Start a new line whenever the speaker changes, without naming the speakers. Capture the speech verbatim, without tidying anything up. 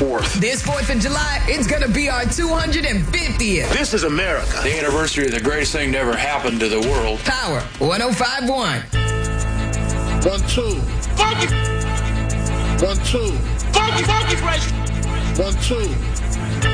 fourth.
This fourth of July, it's going to be our two hundred fiftieth.
This is America.
The anniversary of the greatest thing to ever happen to the world.
Power one oh five point one.
One, two. Funky. One, two. Funky, funky, fresh. One, two.